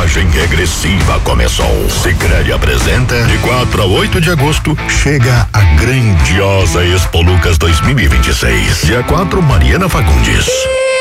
contagem regressiva começou. Sicredi apresenta, de 4 a 8 de agosto, chega a grandiosa Expo Lucas 2026. Dia 4, Mariana Fagundes.